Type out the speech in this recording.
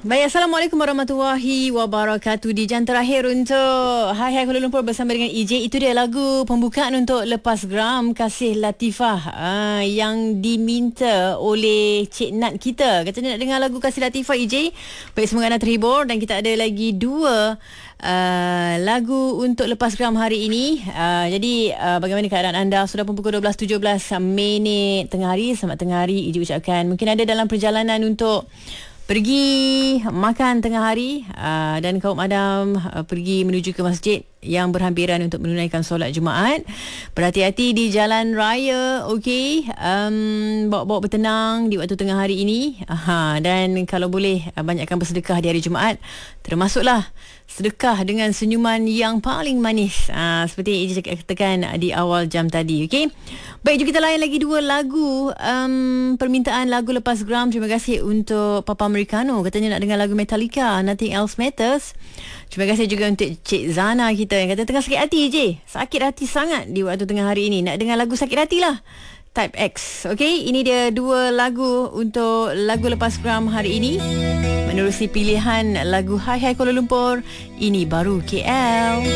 Baik, Assalamualaikum warahmatullahi wabarakatuh. Di jam terakhir untuk Hai Hai Kuala Lumpur bersama dengan EJ. Itu dia lagu pembukaan untuk Lepas Geram Kasih Latifah yang diminta oleh Cik Nat kita. Katanya nak dengar lagu Kasih Latifah, EJ. Baik, semoga anda terhibur. Dan kita ada lagi dua lagu untuk Lepas Geram hari ini. Jadi bagaimana keadaan anda? Sudah pun pukul 12.17 minit tengah hari. Selamat tengah hari, EJ ucapkan. Mungkin ada dalam perjalanan untuk pergi makan tengah hari dan kaum Adam pergi menuju ke masjid yang berhampiran untuk menunaikan solat Jumaat. Berhati-hati di jalan raya, okey. Bawa-bawa bertenang di waktu tengah hari ini. Dan kalau boleh banyakkan bersedekah di hari Jumaat. Termasuklah sedekah dengan senyuman yang paling manis. Seperti yang Ija katakan di awal jam tadi, okey. Baik, jom kita layan lagi dua lagu permintaan lagu Lepas Geram. Terima kasih untuk Papa Americano, katanya nak dengar lagu Metallica, Nothing Else Matters. Terima kasih juga untuk Cik Zana kita yang kata tengah sakit hati je. Sakit hati sangat di waktu tengah hari ini. Nak dengar lagu sakit hati lah, Type X. Okey, ini dia dua lagu untuk lagu Lepas Geram hari ini. Menerusi pilihan lagu Hai Hai Kuala Lumpur, ini baru KL.